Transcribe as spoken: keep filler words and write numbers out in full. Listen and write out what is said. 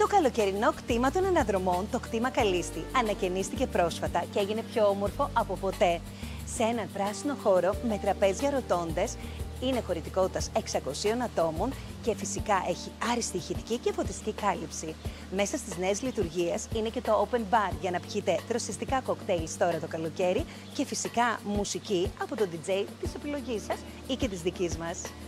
Το καλοκαιρινό κτήμα των αναδρομών, το κτήμα Καλίστη, ανακαινίστηκε πρόσφατα και έγινε πιο όμορφο από ποτέ. Σε έναν πράσινο χώρο με τραπέζια ροτόντες, είναι χωρητικότητας εξακοσίων ατόμων και φυσικά έχει άριστη ηχητική και φωτιστική κάλυψη. Μέσα στις νέες λειτουργίες είναι και το open bar για να πιείτε δροσιστικά κοκτέιλ τώρα το καλοκαίρι και φυσικά μουσική από τον ντι τζέι της επιλογής σας ή και της δικής μας.